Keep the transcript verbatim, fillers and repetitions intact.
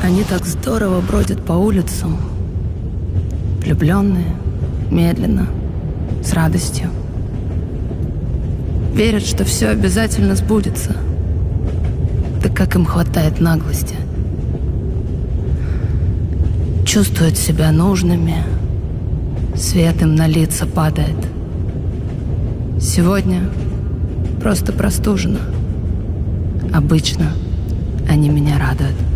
Они так здорово бродят по улицам, влюбленные, медленно, с радостью. Верят, что все обязательно сбудется. Да как им хватает наглости. Чувствуют себя нужными, свет им на лица падает. Сегодня просто простужено. Обычно они меня радуют.